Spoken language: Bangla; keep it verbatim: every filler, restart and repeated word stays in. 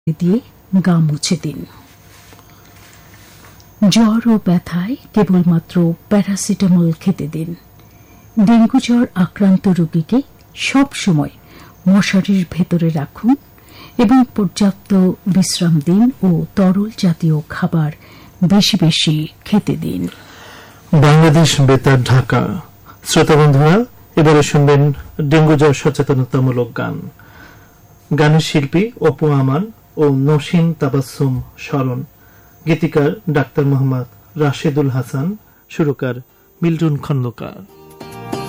দিয়ে গা মুছে দিন। জ্বর ও ব্যথায় কেবলমাত্র প্যারাসিটামল খেতে দিন। ডেঙ্গু জ্বর আক্রান্ত রোগীকে সব সময় মশারির ভেতরে রাখুন এবং পর্যাপ্ত বিশ্রাম দিন ও তরল জাতীয় খাবার বেশি বেশি খেতে দিন। বাংলাদেশ বেতার, ঢাকা। শ্রোতা বন্ধুরা, এবারে শুনবেন ডেঙ্গু জ্বর সচেতনতামূলক গান। গানের শিল্পী অপু আমান ও নসীন তাবাসসুম স্মরণ, গীতিকার ডাক্তার মোহাম্মদ রাশেদুল হাসান, সুরকার মিল্টন খন্দকার।